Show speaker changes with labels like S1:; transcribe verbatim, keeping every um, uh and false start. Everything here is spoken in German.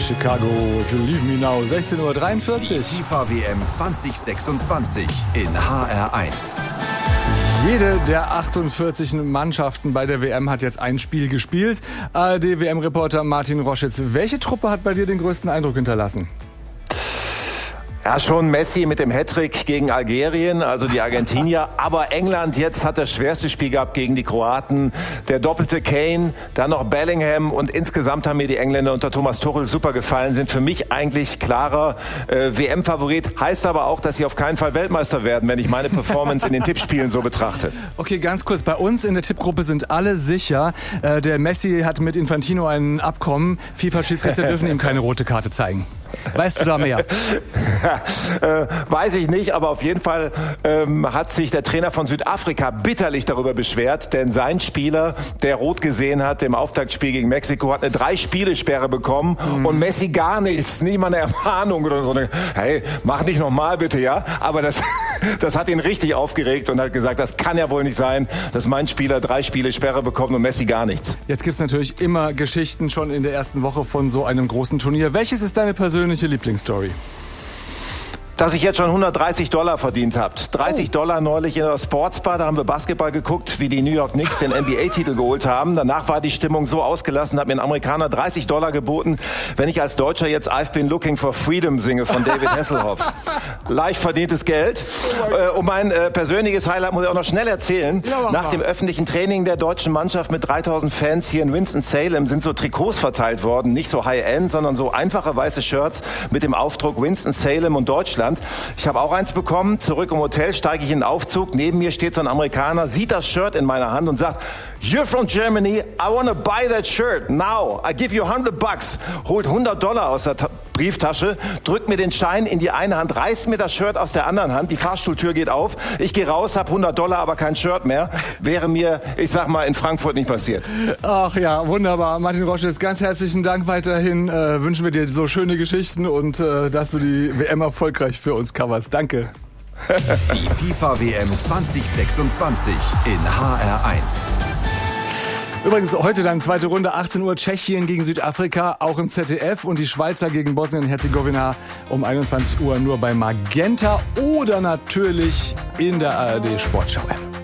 S1: Chicago, If You Leave Me Now, sechzehn Uhr dreiundvierzig.
S2: Die FIFA W M zwanzig sechsundzwanzig in H R eins.
S1: Jede der achtundvierzig Mannschaften bei der W M hat jetzt ein Spiel gespielt. A R D-W M-Reporter Martin Roschitz, welche Truppe hat bei dir den größten Eindruck hinterlassen?
S3: Ja, schon Messi mit dem Hattrick gegen Algerien, also die Argentinier. Aber England jetzt hat das schwerste Spiel gehabt gegen die Kroaten. Der doppelte Kane, dann noch Bellingham. Und insgesamt haben mir die Engländer unter Thomas Tuchel super gefallen. Sind für mich eigentlich klarer äh, W M-Favorit. Heißt aber auch, dass sie auf keinen Fall Weltmeister werden, wenn ich meine Performance in den Tippspielen so betrachte.
S1: Okay, ganz kurz. Bei uns in der Tippgruppe sind alle sicher. Äh, der Messi hat mit Infantino ein Abkommen. FIFA-Schiedsrichter dürfen ihm keine rote Karte zeigen. Weißt du da mehr?
S3: äh, weiß ich nicht, aber auf jeden Fall ähm, hat sich der Trainer von Südafrika bitterlich darüber beschwert, denn sein Spieler, der rot gesehen hat im Auftaktspiel gegen Mexiko, hat eine Drei-Spiele-Sperre bekommen mhm. und Messi gar nichts, nicht mal eine Ermahnung oder so. Eine, hey, mach nicht nochmal bitte, ja? Aber das, das hat ihn richtig aufgeregt und hat gesagt, das kann ja wohl nicht sein, dass mein Spieler Drei-Spiele-Sperre bekommt und Messi gar nichts.
S1: Jetzt gibt's natürlich immer Geschichten schon in der ersten Woche von so einem großen Turnier. Welches ist deine persönliche Lieblingsstory?
S3: Dass ich jetzt schon hundertdreißig Dollar verdient habe. dreißig
S1: oh.
S3: Dollar neulich in der Sportsbar, da haben wir Basketball geguckt, wie die New York Knicks den N B A-Titel geholt haben. Danach war die Stimmung so ausgelassen, hat mir ein Amerikaner dreißig Dollar geboten, wenn ich als Deutscher jetzt I've Been Looking for Freedom singe von David Hasselhoff. Leicht verdientes Geld. Oh und mein äh, persönliches Highlight muss ich auch noch schnell erzählen. Ja, Nach dem öffentlichen Training der deutschen Mannschaft mit dreitausend Fans hier in Winston-Salem sind so Trikots verteilt worden. Nicht so High-End, sondern so einfache weiße Shirts mit dem Aufdruck Winston-Salem und Deutschland. Ich habe auch eins bekommen. Zurück im Hotel steige ich in den Aufzug. Neben mir steht so ein Amerikaner, sieht das Shirt in meiner Hand und sagt, "You're from Germany. I want to buy that shirt now. I give you hundred bucks." Holt hundert Dollar aus der Ta- Brieftasche, drückt mir den Schein in die eine Hand, reißt mir das Shirt aus der anderen Hand. Die Fahrstuhltür geht auf. Ich gehe raus, habe hundert Dollar, aber kein Shirt mehr. Wäre mir, ich sag mal, in Frankfurt nicht passiert.
S1: Ach ja, wunderbar. Martin Roschitz, ganz herzlichen Dank weiterhin. Äh, wünschen wir dir so schöne Geschichten und äh, dass du die W M erfolgreich für uns coverst. Danke.
S2: Die FIFA W M zwanzig sechsundzwanzig in H R eins.
S1: Übrigens heute dann zweite Runde, achtzehn Uhr, Tschechien gegen Südafrika, auch im Z D F. Und die Schweizer gegen Bosnien-Herzegowina um einundzwanzig Uhr nur bei Magenta oder natürlich in der A R D Sportschau-App.